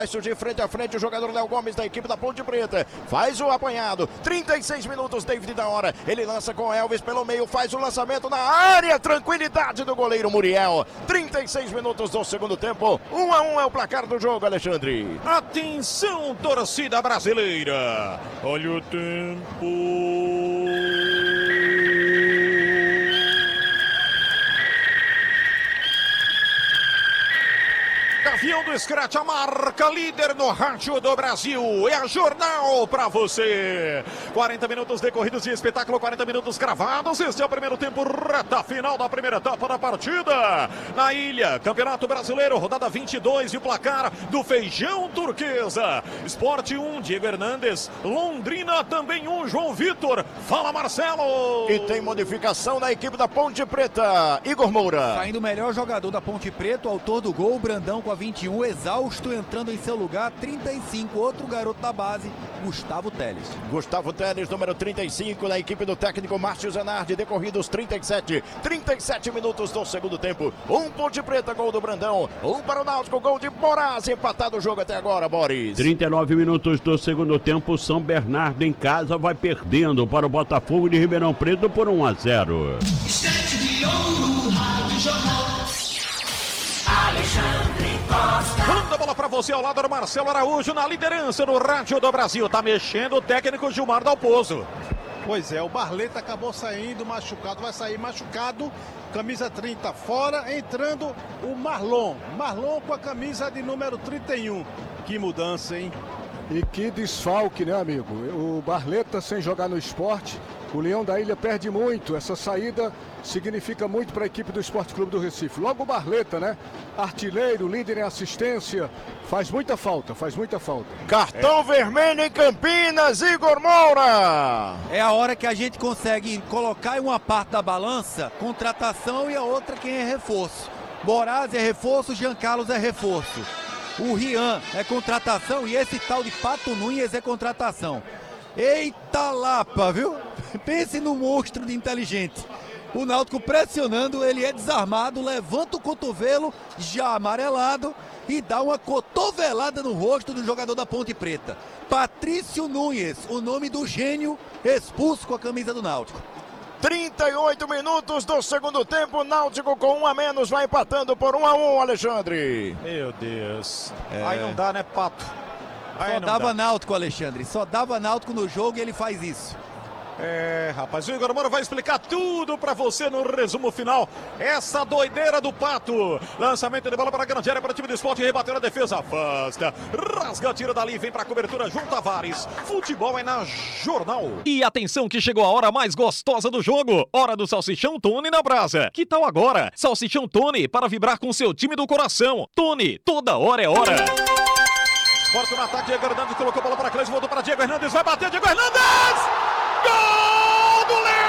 De frente a frente, o jogador Léo Gomes da equipe da Ponte Preta faz o apanhado, 36 minutos, David da hora, ele lança com Elvis pelo meio, faz o lançamento na área, tranquilidade do goleiro Muriel, 36 minutos do segundo tempo, 1-1 é o placar do jogo, Alexandre. Atenção, torcida brasileira, olha o tempo. Gavião do Scratch, a marca líder no rádio do Brasil. É a Jornal pra você. 40 minutos decorridos de espetáculo, 40 minutos gravados. Este é o primeiro tempo, reta final da primeira etapa da partida. Na ilha, Campeonato Brasileiro, rodada 22 e o placar do Feijão Turquesa. Sport 1, Diego Hernandes. Londrina também 1, João Vitor. Fala, Marcelo. E tem modificação na equipe da Ponte Preta, Igor Moura. Saindo o melhor jogador da Ponte Preta, o autor do gol, Brandão com a 21, exausto, entrando em seu lugar, 35, outro garoto da base, Gustavo Teles. Gustavo Teles, número 35, da equipe do técnico Márcio Zanardi, decorridos 37 minutos do segundo tempo. Ponte Preta, gol do Brandão, para o Náutico, gol de Moraes, empatado o jogo até agora, Boris. 39 minutos do segundo tempo, São Bernardo em casa vai perdendo para o Botafogo de Ribeirão Preto por 1-0. Instante de ouro, Rádio Jornal. Alexandre Costa. Manda a bola pra você ao lado do Marcelo Araújo na liderança do rádio do Brasil. Tá mexendo o técnico Gilmar Dalpozo. Pois é, o Barleta acabou saindo machucado, vai sair machucado, camisa 30 fora, entrando o Marlon com a camisa de número 31. Que mudança, hein? E que desfalque, né, amigo? O Barleta sem jogar no esporte, o Leão da Ilha perde muito. Essa saída significa muito para a equipe do Esporte Clube do Recife. Logo o Barleta, né? Artilheiro, líder em assistência, faz muita falta. Cartão vermelho em Campinas, Igor Moura. É a hora que a gente consegue colocar em uma parte da balança contratação e a outra quem é reforço. Moraes é reforço, Jean Carlos é reforço. O Rian é contratação e esse tal de Pato Nunes é contratação. Eita lapa, viu? Pense no monstro de inteligente. O Náutico pressionando, ele é desarmado, levanta o cotovelo, já amarelado, e dá uma cotovelada no rosto do jogador da Ponte Preta. Patrício Nunes, o nome do gênio, expulso com a camisa do Náutico. 38 minutos do segundo tempo, Náutico com 1 a menos, vai empatando por 1-1, Alexandre. Meu Deus. Aí não dá, né, Pato? Aí Só não dava dá. Náutico, Alexandre, só dava Náutico no jogo e ele faz isso. Rapaz, o Igor Moura vai explicar tudo pra você no resumo final. Essa doideira do Pato. Lançamento de bola para a grande área para o time do Sport, rebateu na defesa, afasta. Rasga, tira dali, vem pra cobertura junto a Tavares. Futebol é na Jornal. E atenção que chegou a hora mais gostosa do jogo. Hora do Salsichão Tony na brasa. Que tal agora? Salsichão Tony para vibrar com seu time do coração. Tony, toda hora é hora. Porta no ataque, Diego Hernandes colocou a bola para Cleis, voltou para Diego Hernandes, vai bater, Diego Hernandes! Gol do Leão!